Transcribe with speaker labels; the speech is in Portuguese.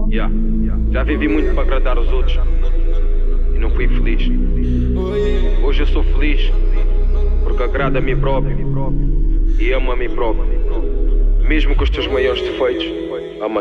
Speaker 1: Já vivi muito para agradar os outros e não fui feliz. Hoje eu sou feliz porque agrado a mim próprio e amo a mim próprio. Mesmo com os teus maiores defeitos, ama